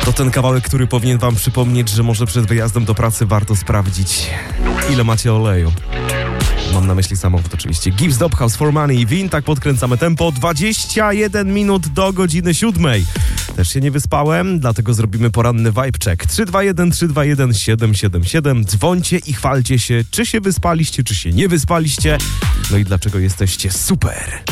To ten kawałek, który powinien wam przypomnieć, że może przed wyjazdem do pracy warto sprawdzić, ile macie oleju. Mam na myśli samochód oczywiście. Gibbs Dophouse for Money i Win. Tak podkręcamy tempo. 21 minut do godziny 7. Też się nie wyspałem, dlatego zrobimy poranny vibe check. 321-321-777. Dzwońcie i chwalcie się, czy się wyspaliście, czy się nie wyspaliście. No i dlaczego jesteście super.